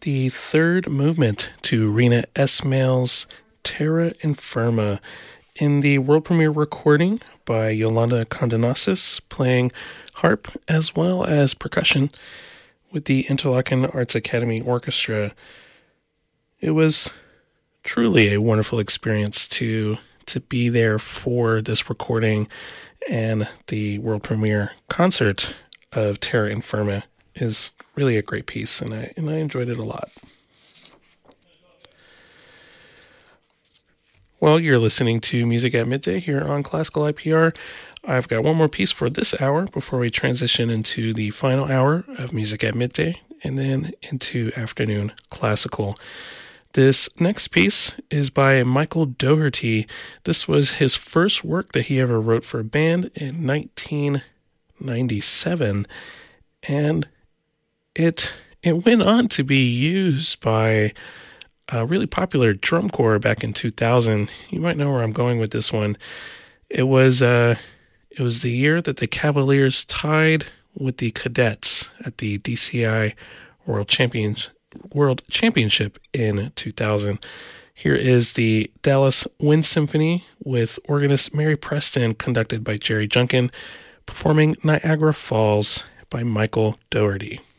the third movement to Rina Esmail's Terra Infirma in the world premiere recording by Yolanda Condonasis, playing harp as well as percussion with the Interlaken Arts Academy Orchestra. It was truly a wonderful experience to be there for this recording, and the world premiere concert of Terra Infirma is really a great piece, and I enjoyed it a lot. Well, you're listening to Music at Midday here on Classical IPR. I've got one more piece for this hour before we transition into the final hour of Music at Midday and then into afternoon classical. This next piece is by Michael Dougherty. This was his first work that he ever wrote for a band in 1997, and it went on to be used by a really popular drum corps back in 2000. You might know where I'm going with this one. It was the year that the Cavaliers tied with the Cadets at the DCI World Championship in 2000. Here is the Dallas Wind Symphony with organist Mary Preston, conducted by Jerry Junkin, performing Niagara Falls by Michael Dougherty.